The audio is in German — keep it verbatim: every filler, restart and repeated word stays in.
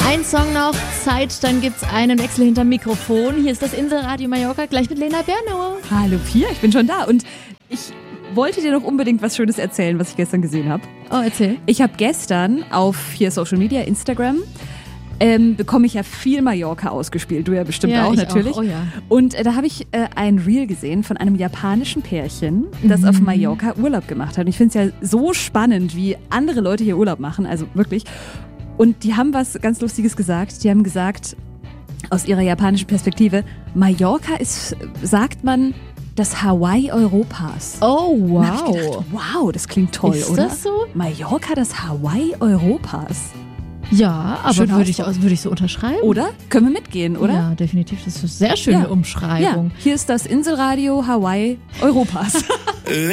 Ein Song noch, Zeit, dann gibt's einen Wechsel hinterm Mikrofon. Hier ist das Inselradio Mallorca, gleich mit Lena Bernauer. Hallo Pia, ich bin schon da und ich wollte dir noch unbedingt was Schönes erzählen, was ich gestern gesehen habe. Oh, erzähl. Ich habe gestern auf hier Social Media, Instagram, ähm, bekomme ich ja viel Mallorca ausgespielt. Du ja bestimmt ja, auch ich natürlich. Auch. Oh, ja. Und äh, da habe ich äh, ein Reel gesehen von einem japanischen Pärchen, das mhm. auf Mallorca Urlaub gemacht hat. Und ich finde es ja so spannend, wie andere Leute hier Urlaub machen, also wirklich. Und die haben was ganz Lustiges gesagt. Die haben gesagt, aus ihrer japanischen Perspektive, Mallorca ist, sagt man, das Hawaii Europas. Oh, wow. Da hab ich gedacht, wow, das klingt toll, ist oder? Ist das so? Mallorca, das Hawaii Europas. Ja, aber würde ich, würd ich so unterschreiben. Oder? Können wir mitgehen, oder? Ja, definitiv. Das ist eine sehr schöne ja. Umschreibung. Ja. Hier ist das Inselradio Hawaii Europas.